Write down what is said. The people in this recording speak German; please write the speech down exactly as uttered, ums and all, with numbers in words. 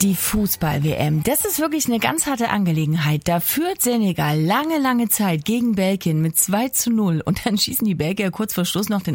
Die Fußball-W M, das ist wirklich eine ganz harte Angelegenheit. Da führt Senegal lange, lange Zeit gegen Belgien mit zwei zu null und dann schießen die Belgier kurz vor Schluss noch den